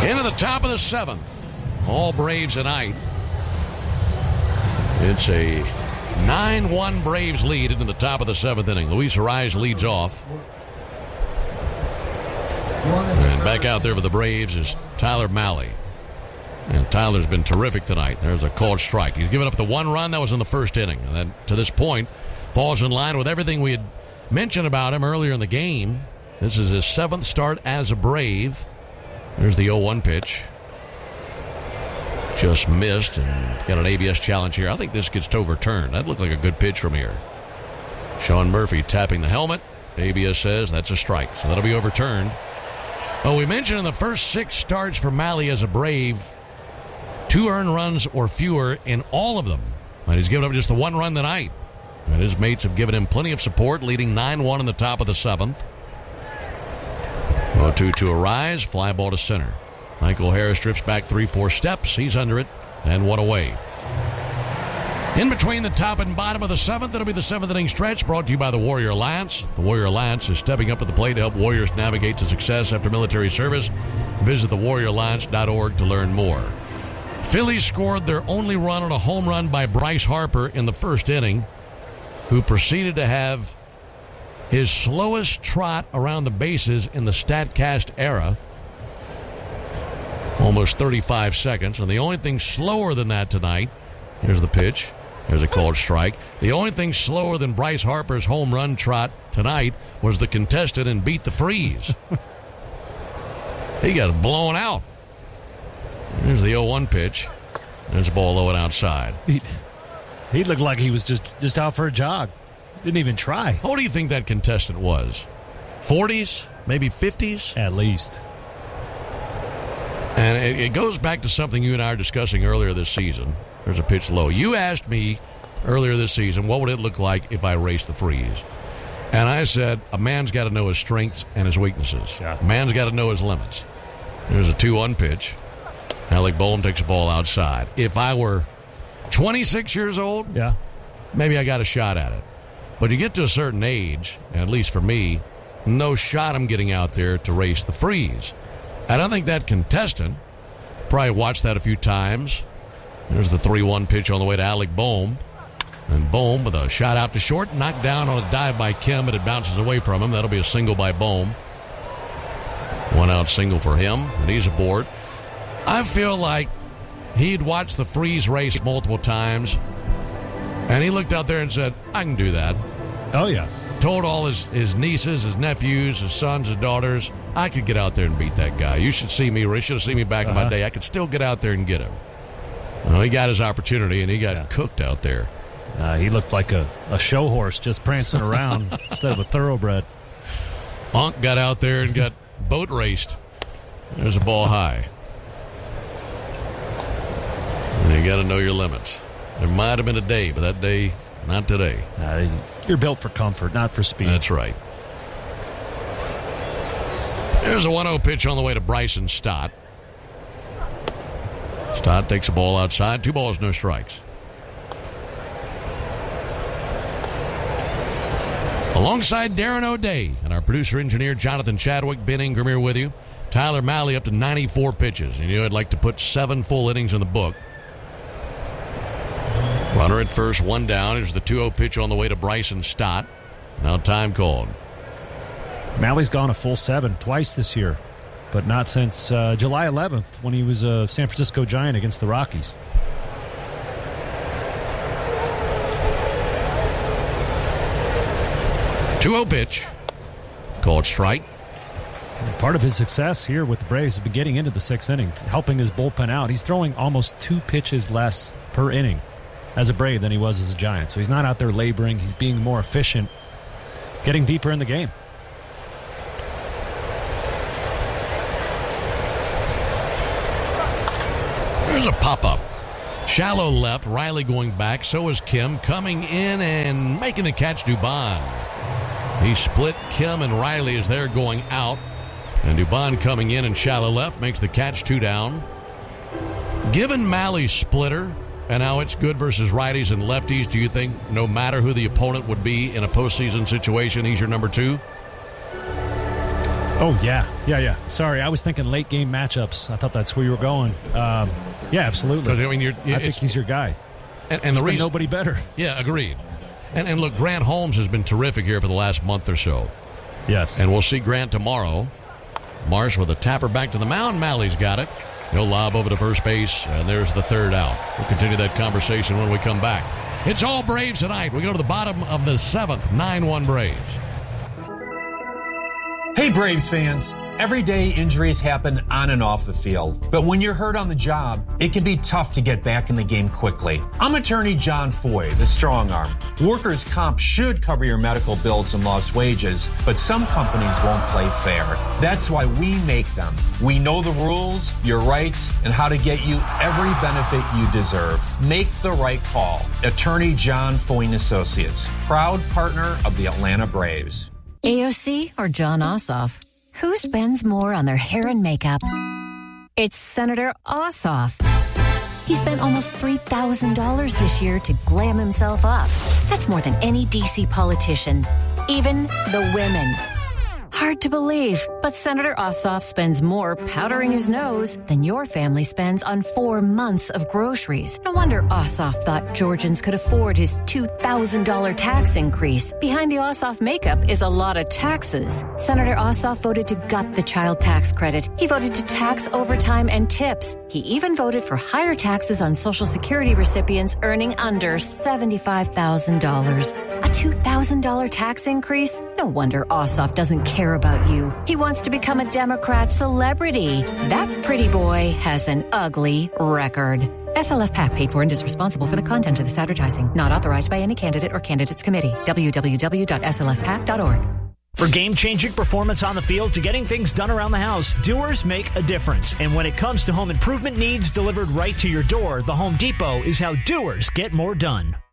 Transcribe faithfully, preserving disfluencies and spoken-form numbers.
Into the top of the seventh. All Braves tonight. It's a nine one Braves lead into the top of the seventh inning. Luis Arraez leads off. And back out there for the Braves is Tyler Mahle. And Tyler's been terrific tonight. There's a called strike. He's given up the one run that was in the first inning. And then to this point, falls in line with everything we had mentioned about him earlier in the game. This is his seventh start as a Brave. There's the oh one pitch. Just missed and got an A B S challenge here. I think this gets overturned. That looked like a good pitch from here. Sean Murphy tapping the helmet. A B S says that's a strike, so that'll be overturned. Well, we mentioned in the first six starts for Mahle as a Brave, two earned runs or fewer in all of them. And he's given up just the one run tonight. And his mates have given him plenty of support, leading nine one in the top of the seventh. oh two to Arraez, fly ball to center. Michael Harris drifts back three, four steps. He's under it, and one away. In between the top and bottom of the seventh, it'll be the seventh inning stretch brought to you by the Warrior Alliance. The Warrior Alliance is stepping up at the plate to help Warriors navigate to success after military service. Visit the warrior alliance dot org to learn more. Phillies scored their only run on a home run by Bryce Harper in the first inning, who proceeded to have his slowest trot around the bases in the StatCast era. Almost thirty-five seconds. And the only thing slower than that tonight, here's the pitch. There's a called strike. The only thing slower than Bryce Harper's home run trot tonight was the contested and beat the freeze. He got blown out. There's the oh one pitch. There's a ball low and outside. He, he looked like he was just, just out for a jog. Didn't even try. What do you think that contestant was? forties? Maybe fifties? At least. And it, it goes back to something you and I were discussing earlier this season. There's a pitch low. You asked me earlier this season, what would it look like if I raced the freeze? And I said, a man's got to know his strengths and his weaknesses. Yeah. A man's got to know his limits. There's a two one pitch. Alec Boehm takes the ball outside. If I were twenty-six years old, yeah, maybe I got a shot at it. But you get to a certain age, and at least for me, no shot I'm getting out there to race the freeze. And I think that contestant probably watched that a few times. There's the three one pitch on the way to Alec Boehm. And Boehm with a shot out to short, knocked down on a dive by Kim, but it bounces away from him. That'll be a single by Boehm. One out single for him, and he's aboard. I feel like he'd watched the freeze race multiple times, and he looked out there and said, I can do that. Oh, yeah. Told all his, his nieces, his nephews, his sons, his daughters, I could get out there and beat that guy. You should see me, or you should have seen me back uh-huh. in my day. I could still get out there and get him. Well, he got his opportunity, and he got yeah. cooked out there. Uh, he looked like a, a show horse just prancing around instead of a thoroughbred. Onk got out there and got boat raced. There's a ball high. And you got to know your limits. There might have been a day, but that day, not today. Uh, you're built for comfort, not for speed. That's right. There's a one oh pitch on the way to Bryson Stott. Stott takes the ball outside. Two balls, no strikes. Alongside Darren O'Day and our producer-engineer Jonathan Chadwick, Ben Ingram here with you. Tyler Mahle up to ninety-four pitches. And you know I'd like to put seven full innings in the book. Runner at first, one down. Here's the two oh pitch on the way to Bryson Stott. Now time called. Malle's gone a full seven twice this year, but not since uh, July eleventh when he was a San Francisco Giant against the Rockies. two oh pitch. Called strike. Part of his success here with the Braves has been getting into the sixth inning, helping his bullpen out. He's throwing almost two pitches less per inning as a Brave than he was as a Giant. So he's not out there laboring. He's being more efficient, getting deeper in the game. There's a pop-up. Shallow left, Riley going back. So is Kim coming in and making the catch, Dubon. He split Kim and Riley as they're going out. And Dubon coming in and shallow left makes the catch, two down. Given Mahle's splitter and how it's good versus righties and lefties, do you think no matter who the opponent would be in a postseason situation, he's your number two? Oh, yeah. Yeah, yeah. Sorry, I was thinking late game matchups. I thought that's where you were going. Um, yeah, absolutely. I mean, you're, I think he's your guy. And, and the reason, nobody better. Yeah, agreed. And, and look, Grant Holmes has been terrific here for the last month or so. Yes. And we'll see Grant tomorrow. Marsh with a tapper back to the mound. Malley's got it. He'll lob over to first base, and there's the third out. We'll continue that conversation when we come back. It's all Braves tonight. We go to the bottom of the seventh, nine one Braves. Hey, Braves fans. Everyday injuries happen on and off the field. But when you're hurt on the job, it can be tough to get back in the game quickly. I'm attorney John Foy, the strong arm. Workers' comp should cover your medical bills and lost wages, but some companies won't play fair. That's why we make them. We know the rules, your rights, and how to get you every benefit you deserve. Make the right call. Attorney John Foy and Associates, proud partner of the Atlanta Braves. A O C or John Ossoff? Who spends more on their hair and makeup? It's Senator Ossoff. He spent almost three thousand dollars this year to glam himself up. That's more than any D C politician, even the women. Hard to believe, but Senator Ossoff spends more powdering his nose than your family spends on four months of groceries. No wonder Ossoff thought Georgians could afford his two thousand dollars tax increase. Behind the Ossoff makeup is a lot of taxes. Senator Ossoff voted to gut the child tax credit. He voted to tax overtime and tips. He even voted for higher taxes on Social Security recipients earning under seventy-five thousand dollars. A two thousand dollars tax increase? No wonder Ossoff doesn't care about you. He wants to become a Democrat celebrity. That pretty boy has an ugly record. S L F PAC paid for and is responsible for the content of this advertising. Not authorized by any candidate or candidates committee. w w w dot s l f pac dot org. For game-changing performance on the field to getting things done around the house, doers make a difference. And when it comes to home improvement needs delivered right to your door, the Home Depot is how doers get more done.